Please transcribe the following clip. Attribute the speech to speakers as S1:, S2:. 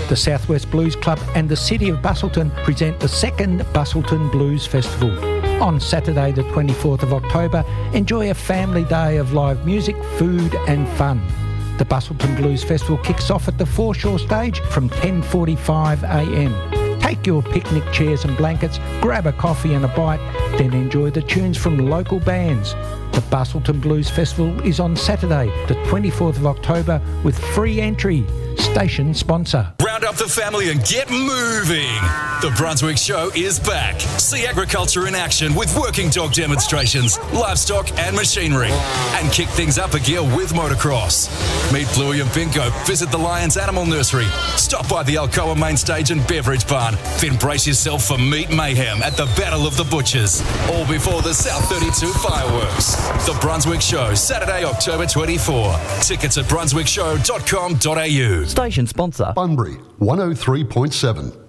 S1: The Southwest Blues Club and the City of Busselton present the second Busselton Blues Festival. On Saturday the 24th of October, enjoy a family day of live music, food and fun. The Busselton Blues Festival kicks off at the Foreshore stage from 10:45am. Take your picnic chairs and blankets, grab a coffee and a bite, then enjoy the tunes from local bands. The Busselton Blues Festival is on Saturday the 24th of October with free entry. Station sponsor.
S2: Round up the family and get moving. The Brunswick Show is back. See agriculture in action with working dog demonstrations, livestock and machinery. And kick things up a gear with motocross. Meet Bluey and Bingo, visit the Lions Animal Nursery, stop by the Alcoa Main Stage and Beverage Barn, then brace yourself for Meat Mayhem at the Battle of the Butchers. All before the South 32 fireworks. The Brunswick Show, Saturday, October 24. Tickets at brunswickshow.com.au.
S3: Station sponsor.
S4: Bunbury 103.7.